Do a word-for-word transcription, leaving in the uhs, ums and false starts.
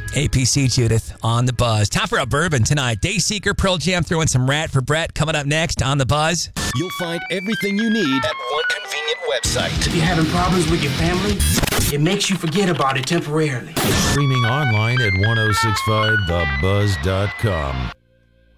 A P C Judith on the Buzz. Time for a bourbon tonight. Dayseeker, Pearl Jam throwing some Rat for Brett coming up next on the Buzz. You'll find everything you need at one convenient website. If you're having problems with your family, it makes you forget about it temporarily. Streaming online at ten sixty-five the buzz dot com.